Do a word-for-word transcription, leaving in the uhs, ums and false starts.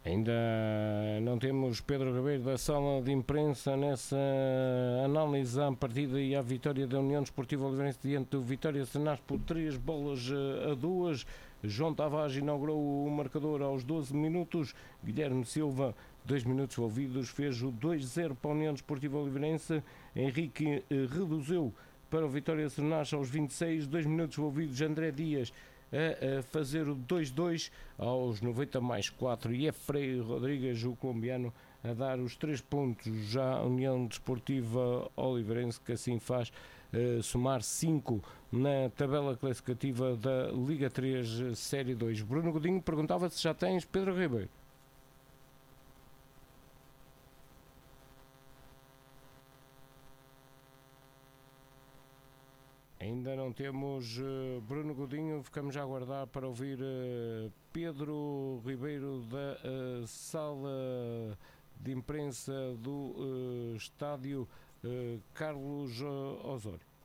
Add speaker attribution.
Speaker 1: Ainda não temos Pedro Ribeiro da sala de imprensa nessa análise à partida e à vitória da União Desportiva Oliveirense diante do Vitória Sanás por três bolas a duas. João Tavares inaugurou o marcador aos doze minutos. Guilherme Silva, dois minutos envolvidos, fez o dois zero para a União Desportiva Oliveirense. Henrique reduziu para o Vitória Sanás aos vinte e seis, dois minutos envolvidos. André Dias a fazer o dois dois aos noventa mais quatro e é Frei Rodrigues, o colombiano, a dar os três pontos já a União Desportiva Oliveirense, que assim faz uh, somar cinco na tabela classificativa da Liga três Série dois. Bruno Godinho perguntava se já tens Pedro Ribeiro. Ainda não temos uh, Bruno Godinho, ficamos a aguardar para ouvir uh, Pedro Ribeiro da uh, sala de imprensa do uh, estádio uh, Carlos uh, Osório.